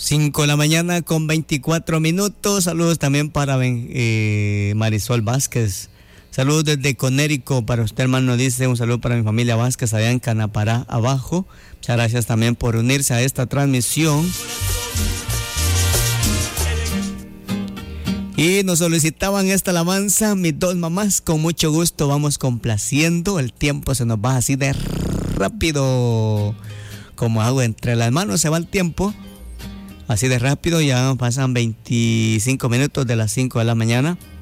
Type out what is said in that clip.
5 de la mañana con 24 minutos. Saludos también para Marisol Vázquez. Saludos desde Conérico para usted, hermano. Dice un saludo para mi familia Vázquez allá en Canapará, abajo. Muchas gracias también por unirse a esta transmisión. Y nos solicitaban esta alabanza, mis dos mamás. Con mucho gusto vamos complaciendo. El tiempo se nos va así de rápido. Como agua entre las manos se va el tiempo. Así de rápido, ya pasan 25 minutos de las 5 de la mañana.